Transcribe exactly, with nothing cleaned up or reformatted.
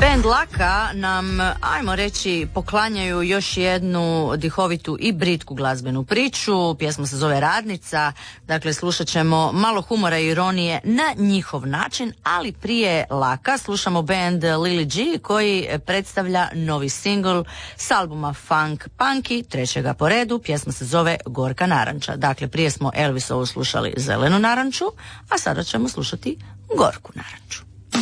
Band Laka nam, ajmo reći, poklanjaju još jednu dihovitu i britku glazbenu priču. Pjesma se zove Radnica. Dakle, slušat ćemo malo humora i ironije na njihov način, ali prije Laka slušamo band Lily G koji predstavlja novi singl s albuma Funk Punky, trećega po redu. Pjesma se zove Gorka naranča. Dakle, prije smo Elvisovu slušali Zelenu naranču, a sada ćemo slušati Gorku naranču.